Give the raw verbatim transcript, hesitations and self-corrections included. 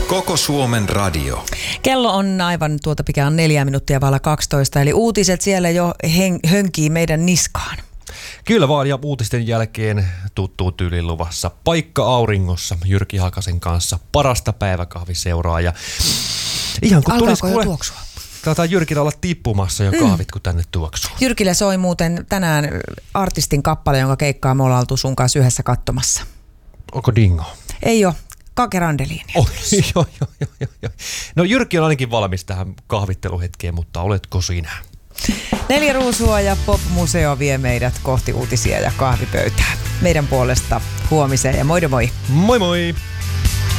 Koko Suomen radio. Kello on aivan tuota pikään neljä minuuttia vailla kaksitoista, eli uutiset siellä jo hen- hönkii meidän niskaan. Kyllä vaan, ja uutisten jälkeen tuttuun tyyliin luvassa paikka auringossa Jyrki Hakasen kanssa parasta päiväkahviseuraa. Ja ihan kun alkaako tulis, jo kuule, tuoksua? taitaa Jyrkillä olla tippumassa jo kahvit, mm. kun tänne tuoksuu. Jyrkillä soi muuten tänään artistin kappale, jonka keikkaa me ollaan oltu sun kanssa yhdessä katsomassa. Onko Dingo? Ei ole. Kake Randeliin. Oh, joo, joo, joo, joo. No Jyrki on ainakin valmis tähän kahvitteluhetkeen, mutta oletko sinä? Neljä ruusua ja Pop-museo vie meidät kohti uutisia ja kahvipöytää. Meidän puolesta huomiseen ja moi moi! Moi moi!